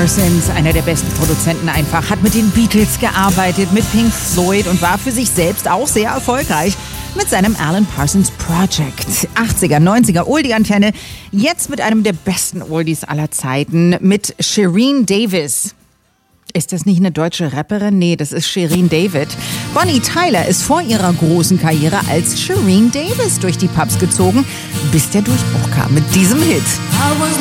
Parsons, einer der besten Produzenten einfach, hat mit den Beatles gearbeitet, mit Pink Floyd und war für sich selbst auch sehr erfolgreich mit seinem Alan Parsons Project. 80er, 90er, Oldie-Antenne, jetzt mit einem der besten Oldies aller Zeiten, mit Shirin Davis. Ist das nicht eine deutsche Rapperin? Nee, das ist Shirin David. Bonnie Tyler ist vor ihrer großen Karriere als Shirin Davis durch die Pubs gezogen, bis der Durchbruch kam mit diesem Hit.